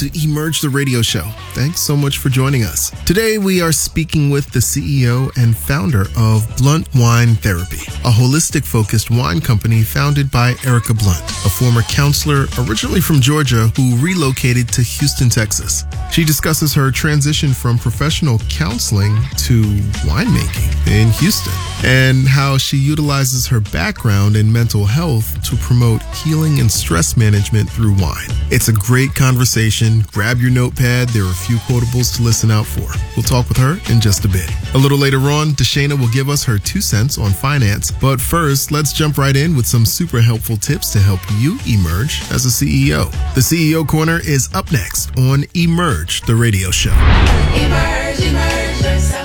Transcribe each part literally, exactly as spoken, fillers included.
to Emerge the Radio Show. Thanks so much for joining us. Today we are speaking with the C E O and founder of Blunt Wine Therapy, a holistic-focused wine company founded by Erica Blunt, a former counselor originally from Georgia who relocated to Houston, Texas. She discusses her transition from professional counseling to winemaking in Houston and how she utilizes her background in mental health to promote healing and stress management through wine. It's a great conversation. Grab your notepad. There are a few quotables to listen out for. We'll talk with her in just a bit. A little later on, Deshana will give us her two cents on finance. But first, let's jump right in with some super helpful tips to help you emerge as a C E O. The C E O Corner is up next on Emerge the Radio Show. Emerge, emerge yourself.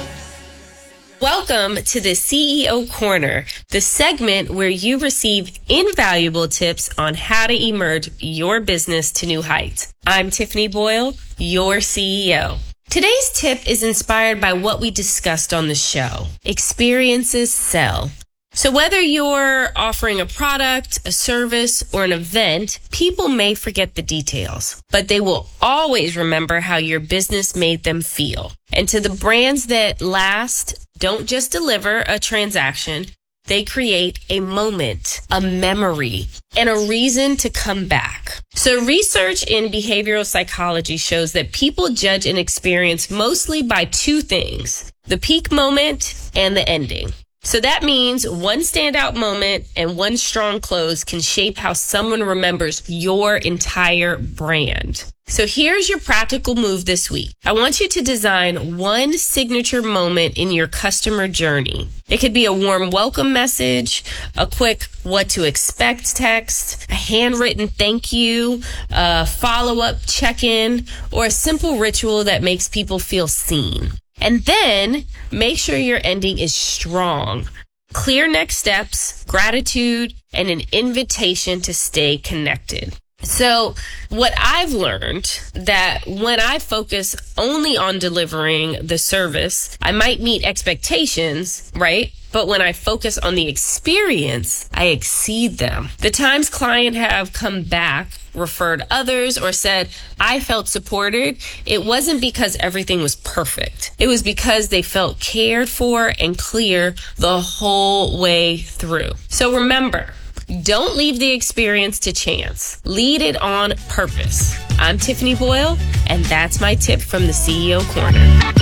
Welcome to the C E O Corner, the segment where you receive invaluable tips on how to emerge your business to new heights. I'm Tiffany Boyle, your C E O. Today's tip is inspired by what we discussed on the show. Experiences sell. So whether you're offering a product, a service, or an event, people may forget the details, but they will always remember how your business made them feel. And to the brands that last, don't just deliver a transaction, they create a moment, a memory, and a reason to come back. So research in behavioral psychology shows that people judge an experience mostly by two things, the peak moment and the ending. So that means one standout moment and one strong close can shape how someone remembers your entire brand. So here's your practical move this week. I want you to design one signature moment in your customer journey. It could be a warm welcome message, a quick what to expect text, a handwritten thank you, a follow-up check-in, or a simple ritual that makes people feel seen. And then make sure your ending is strong. Clear next steps, gratitude, and an invitation to stay connected. So what I've learned that when I focus only on delivering the service, I might meet expectations, right? But when I focus on the experience, I exceed them. The times clients have come back, referred others, or said, I felt supported, it wasn't because everything was perfect. It was because they felt cared for and clear the whole way through. So remember, don't leave the experience to chance. Lead it on purpose. I'm Tiffany Boyle, and that's my tip from the C E O Corner.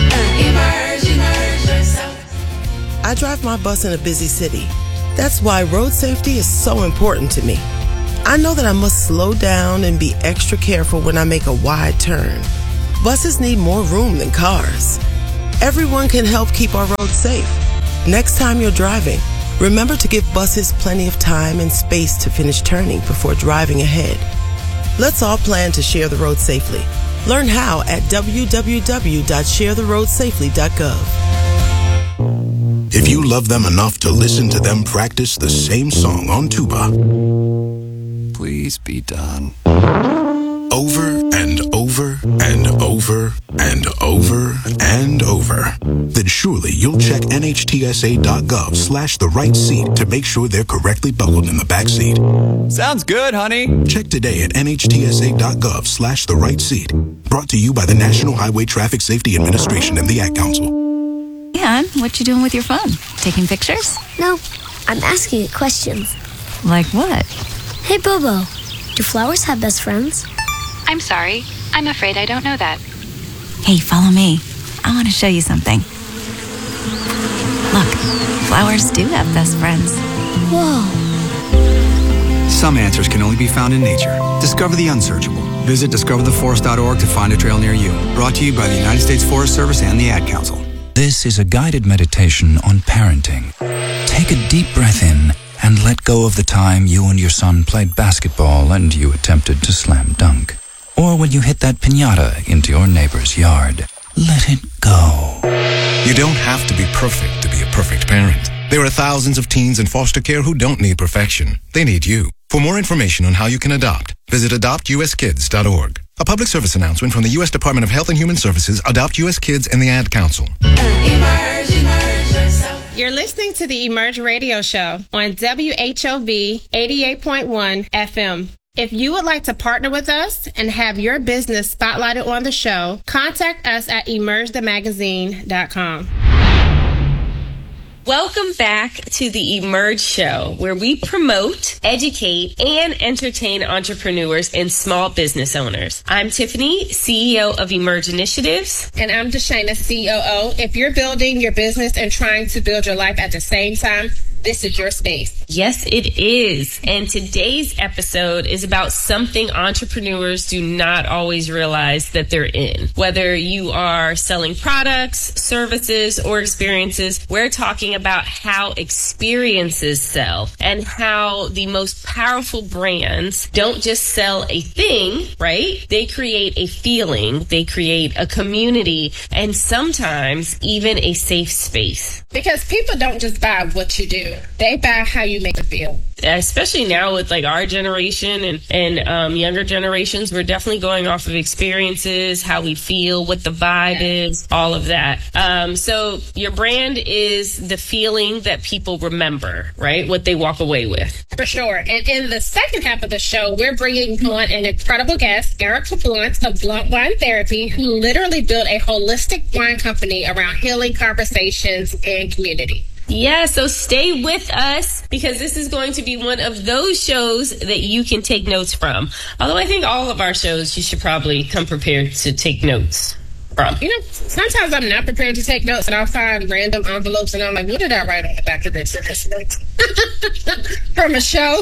Emerge, emerge yourself. I drive my bus in a busy city. That's why road safety is so important to me. I know that I must slow down and be extra careful when I make a wide turn. Buses need more room than cars. Everyone can help keep our roads safe. Next time you're driving, remember to give buses plenty of time and space to finish turning before driving ahead. Let's all plan to share the road safely. Learn how at w w w dot share the road safely dot gov. If you love them enough to listen to them practice the same song on tuba, please be done. Over and over and over and over and over, then surely you'll check N H T S A dot gov slash the right seat to make sure they're correctly buckled in the back seat. Sounds good, honey. Check today at N H T S A dot gov slash the right seat. Brought to you by the National Highway Traffic Safety Administration and the Ad Council. And what you doing with your phone? Taking pictures? No, I'm asking it questions. Like what? Hey, Bobo, do flowers have best friends? I'm sorry. I'm afraid I don't know that. Hey, follow me. I want to show you something. Look, flowers do have best friends. Whoa. Some answers can only be found in nature. Discover the unsearchable. Visit discover the forest dot org to find a trail near you. Brought to you by the United States Forest Service and the Ad Council. This is a guided meditation on parenting. Take a deep breath in and let go of the time you and your son played basketball and you attempted to slam dunk. Or when you hit that piñata into your neighbor's yard. Let it go. You don't have to be perfect to be a perfect parent. There are thousands of teens in foster care who don't need perfection. They need you. For more information on how you can adopt, visit adopt u s kids dot org. A public service announcement from the U S Department of Health and Human Services, Adopt U S Kids, and the Ad Council. Emerge, emerge yourself. You're listening to the Emerge Radio Show on W H O V eighty-eight point one F M. If you would like to partner with us and have your business spotlighted on the show, contact us at emerge the magazine dot com. Welcome back to the Emerge Show, where we promote, educate, and entertain entrepreneurs and small business owners. I'm Tiffany, C E O of Emerge Initiatives. And I'm Deshana, C O O. If you're building your business and trying to build your life at the same time, this is your space. Yes, it is. And today's episode is about something entrepreneurs do not always realize that they're in. Whether you are selling products, services, or experiences, we're talking about how experiences sell and how the most powerful brands don't just sell a thing, right? They create a feeling, they create a community, and sometimes even a safe space. Because people don't just buy what you do. They buy how you make them feel. Especially now with like our generation and, and um, younger generations, we're definitely going off of experiences, how we feel, what the vibe is, all of that. Um, so your brand is the feeling that people remember, right? What they walk away with. For sure. And in the second half of the show, we're bringing on an incredible guest, Erica Blunt of Blunt Wine Therapy, who literally built a holistic wine company around healing conversations and community. Yeah, so stay with us because this is going to be one of those shows that you can take notes from. Although I think all of our shows, you should probably come prepared to take notes from. You know, sometimes I'm not prepared to take notes and I'll find random envelopes and I'm like, what did I write on the back of this? From a show.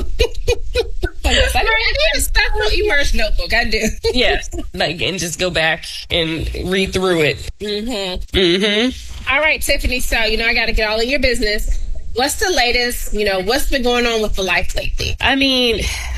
Yes, I, I need a special Emerge notebook. I do. Yes, like, and just go back and read through it. Mm-hmm. Mm-hmm. All right, Tiffany, so, you know, I got to get all in your business. What's the latest? You know, what's been going on with the life lately? I mean,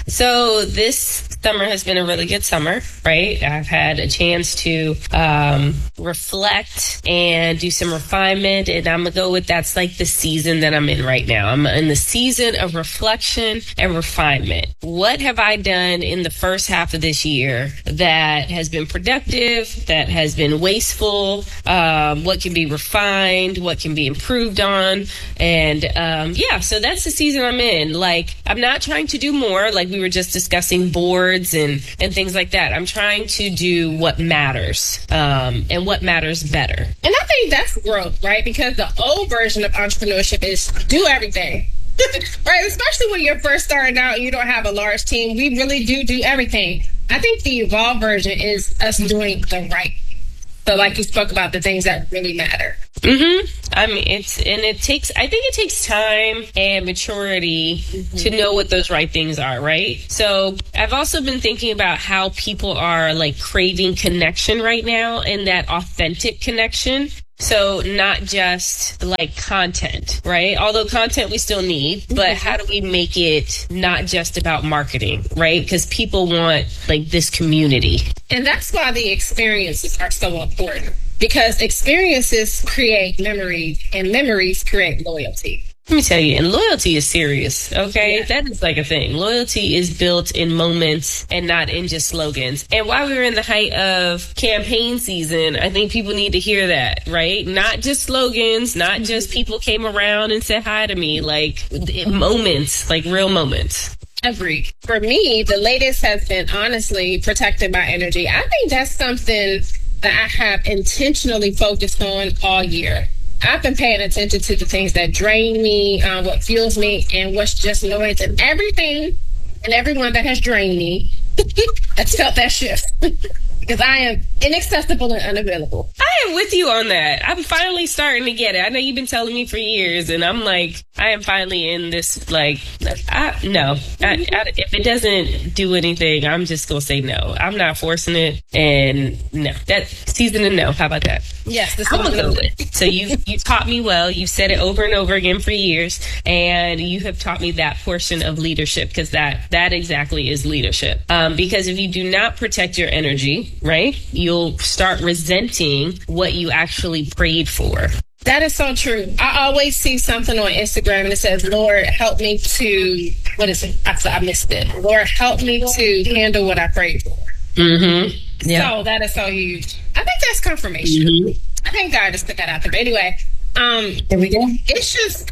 so this summer has been a really good summer, right? I've had a chance to um, reflect and do some refinement, and I'm going to go with that's like the season that I'm in right now. I'm in the season of reflection and refinement. What have I done in the first half of this year that has been productive, that has been wasteful, um, what can be refined, what can be improved on, and um, yeah, so that's the season I'm in. Like, I'm not trying to do more, like we were just discussing boards and, and things like that. I'm trying to do what matters um, and what matters better. And I think that's growth, right? Because the old version of entrepreneurship is do everything. Right? Especially when you're first starting out and you don't have a large team. We really do do everything. I think the evolved version is us doing the right. So like you spoke about the things that really matter. Mm-hmm. I mean, it's, and it takes, I think it takes time and maturity mm-hmm. to know what those right things are, right? So I've also been thinking about how people are like craving connection right now and that authentic connection. So not just like content, right? Although content we still need, but how do we make it not just about marketing, right? Because people want like this community. And that's why the experiences are so important, because experiences create memories and memories create loyalty. Let me tell you, and loyalty is serious, okay? Yeah. That is like a thing. Loyalty is built in moments and not in just slogans. And while we were in the height of campaign season, I think people need to hear that, right? Not just slogans, not just people came around and said hi to me, like moments, like real moments. Agreed. For me, the latest has been honestly protecting my energy. I think that's something that I have intentionally focused on all year. I've been paying attention to the things that drain me, uh, what fuels me, and what's just noise. And everything and everyone that has drained me, that's felt that shift. Because I am inaccessible and unavailable. I am with you on that. I'm finally starting to get it. I know you've been telling me for years, and I'm like, I am finally in this, like, I, no. I, I, if it doesn't do anything, I'm just going to say no. I'm not forcing it, and no. That season of no. How about that? Yes, this I'm going to go with it. So you, you taught me well. You've said it over and over again for years, and you have taught me that portion of leadership, because that, that exactly is leadership. Um, because if you do not protect your energy, right, you'll start resenting what you actually prayed for. That is so true. I always see something on Instagram and it says, Lord, help me to, what is it? I, I missed it. Lord, help me to handle what I prayed for. Mm-hmm. Yeah. So that is so huge. I think that's confirmation. Mm-hmm. I think God just put that out there. But anyway, um, here we go. It's just,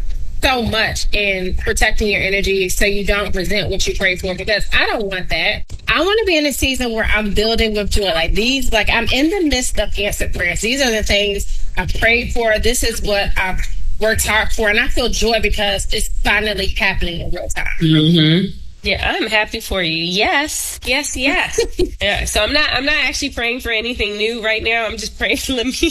so much in protecting your energy so you don't resent what you pray for, because I don't want that. I want to be in a season where I'm building with joy. Like these, like I'm in the midst of answered prayers. These are the things I prayed for. This is what I've worked hard for. And I feel joy because it's finally happening in real time. Mm-hmm. Yeah, I'm happy for you. Yes, yes, yes. Yeah. So I'm not. I'm not actually praying for anything new right now. I'm just praying. Let me.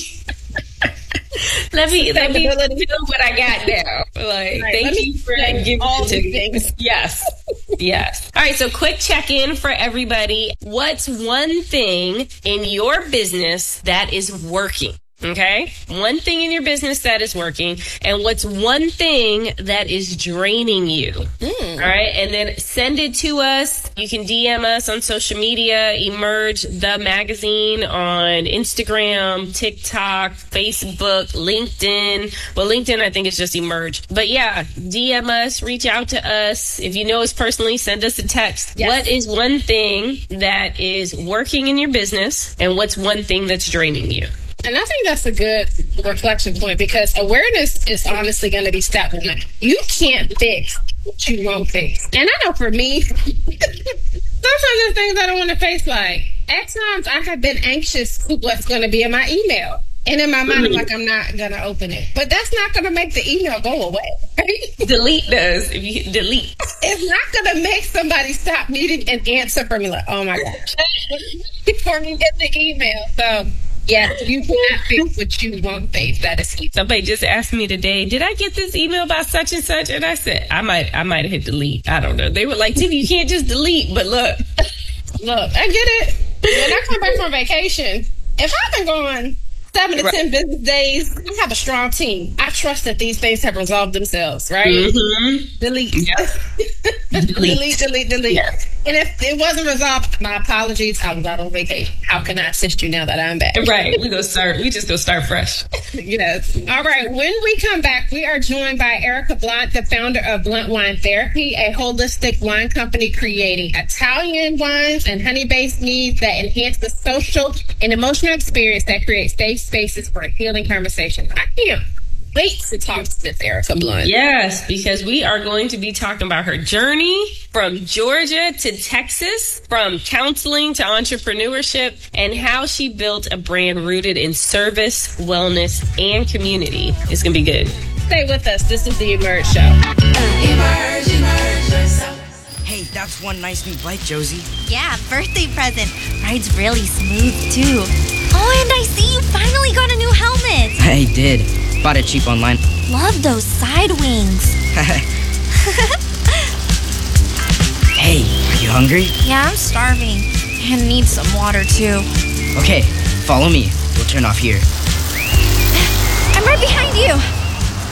let me. Let me feel what I got now. Like, right, thank you for giving all the things. Yes. Yes. All right. So, quick check in for everybody. What's one thing in your business that is working? Okay. One thing in your business that is working, and what's one thing that is draining you? Mm. All right. And then send it to us. You can D M us on social media, Emerge the Magazine on Instagram, TikTok, Facebook, LinkedIn. Well, LinkedIn, I think it's just Emerge. But yeah, D M us, reach out to us. If you know us personally, send us a text. Yes. What is one thing that is working in your business, and what's one thing that's draining you? And I think that's a good reflection point, because awareness is honestly going to be step one. You can't fix what you won't fix. And I know for me, sometimes there's things I don't want to face. Like, at times I have been anxious what's going to be in my email. And in my mind, I'm like, I'm not going to open it. But that's not going to make the email go away. Right? Delete does. If you hit delete. It's not going to make somebody stop needing an answer from me. Like, oh my gosh. Before me get the email. So, yeah, you cannot fix what you won't face. That is key. Somebody just asked me today, did I get this email about such and such? And I said, I might I might have hit delete. I don't know. They were like, Tiffany, you can't just delete. But look. Look, I get it. When I come back from vacation, if I've been going seven to right. ten business days, I have a strong team. I trust that these things have resolved themselves, right? Mm-hmm. Delete. Yeah. delete. delete, delete, delete. Yeah. And if it wasn't resolved, my apologies. I was out on vacation. How can I assist you now that I'm back? Right. We go start. We just go start fresh. Yes. All right. When we come back, we are joined by Erica Blunt, the founder of Blunt Wine Therapy, a holistic wine company creating Italian wines and honey-based needs that enhance the social and emotional experience that creates safe spaces for a healing conversation. I can't wait to talk to Miss Erica Blunt. Yes, because we are going to be talking about her journey from Georgia to Texas, from counseling to entrepreneurship, and how she built a brand rooted in service, wellness, and community. It's going to be good. Stay with us. This is the Emerge Show. Emerge, emerge yourself. Hey, that's one nice new bike, Josie. Yeah, birthday present. Rides really smooth, too. Oh, and I see you finally got a new helmet. I did. Bought it cheap online. Love those side wings. Hey, are you hungry? Yeah, I'm starving. And need some water, too. Okay, follow me. We'll turn off here. I'm right behind you.